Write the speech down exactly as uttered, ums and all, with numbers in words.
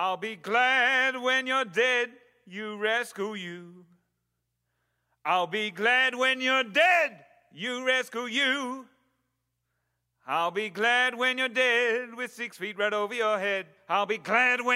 I'll be glad when you're dead, you rescue you. I'll be glad when you're dead, you rescue you. I'll be glad when you're dead with six feet right over your head. I'll be glad when